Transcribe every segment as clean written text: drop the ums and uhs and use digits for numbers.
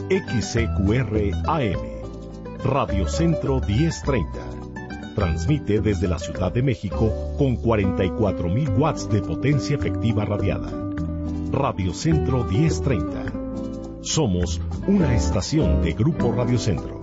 XCQR AM, Radio Centro 1030. Transmite desde la Ciudad de México con 44.000 watts de potencia efectiva radiada. Radio Centro 1030. Somos una estación de Grupo Radio Centro.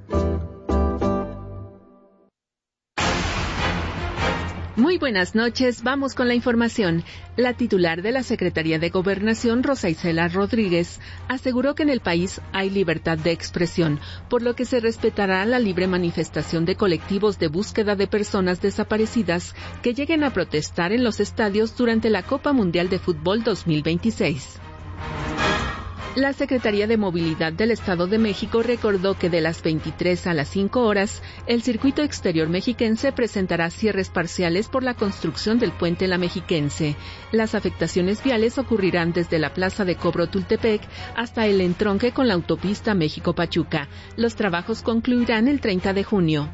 Muy buenas noches, vamos con la información. La titular de la Secretaría de Gobernación, Rosa Isela Rodríguez, aseguró que en el país hay libertad de expresión, por lo que se respetará la libre manifestación de colectivos de búsqueda de personas desaparecidas que lleguen a protestar en los estadios durante la Copa Mundial de Fútbol 2026. La Secretaría de Movilidad del Estado de México recordó que de las 23 a las 5 horas, el circuito exterior mexiquense presentará cierres parciales por la construcción del puente La Mexiquense. Las afectaciones viales ocurrirán desde la Plaza de Cobro Tultepec hasta el entronque con la autopista México-Pachuca. Los trabajos concluirán el 30 de junio.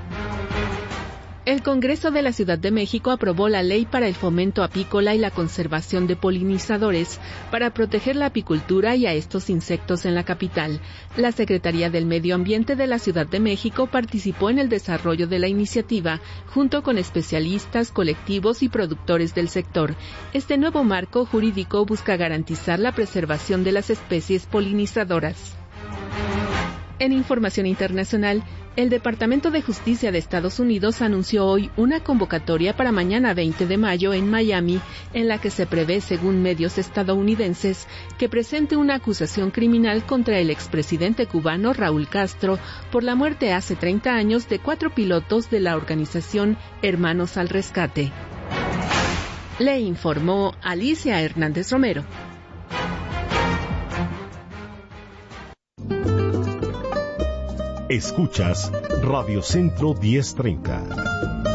El Congreso de la Ciudad de México aprobó la Ley para el Fomento Apícola y la Conservación de Polinizadores para proteger la apicultura y a estos insectos en la capital. La Secretaría del Medio Ambiente de la Ciudad de México participó en el desarrollo de la iniciativa, junto con especialistas, colectivos y productores del sector. Este nuevo marco jurídico busca garantizar la preservación de las especies polinizadoras. En información internacional, el Departamento de Justicia de Estados Unidos anunció hoy una convocatoria para mañana 20 de mayo en Miami, en la que se prevé, según medios estadounidenses, que presente una acusación criminal contra el expresidente cubano Raúl Castro por la muerte hace 30 años de 4 pilotos de la organización Hermanos al Rescate. Le informó Alicia Hernández Romero. Escuchas Radio Centro 1030.